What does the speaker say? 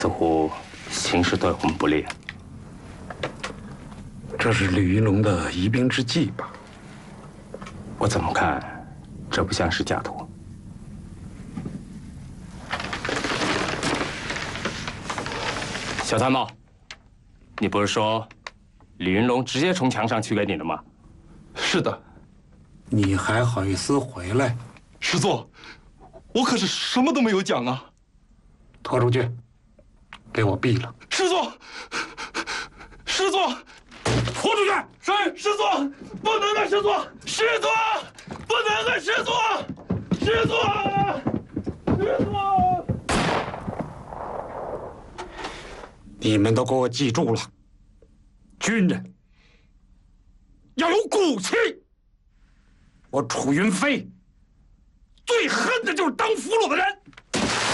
似乎形势对我们不利。 这是李云龙的疑兵之计吧？ 我怎么看，这不像是假图。小参谋，你不是说李云龙直接从墙上取给你的吗？ 是的。 你还好意思回来？ 师座，我可是什么都没有讲啊！ 拖出去，给我毙了！ 师座，师座， 拖出去！ 是师座，不能啊，师座，师座，不能啊，师座，师座，师座！ 你们都给我记住了，军人要有骨气。我楚云飞最恨的就是当俘虏的人。